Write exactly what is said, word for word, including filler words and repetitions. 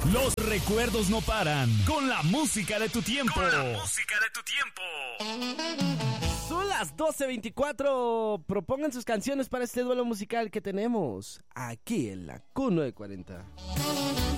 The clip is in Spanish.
Los recuerdos no paran con la música de tu tiempo. Con la música de tu tiempo. Son las doce veinticuatro. Propongan sus canciones para este duelo musical que tenemos aquí en la Q novecientos cuarenta.